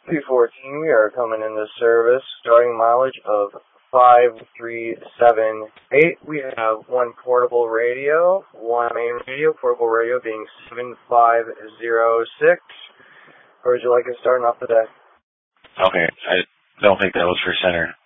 214, we are coming into service, starting mileage of 5378. We have one portable radio, one main radio, portable radio being 7506. Where would you like us starting off the day? Okay, I don't think that was for center.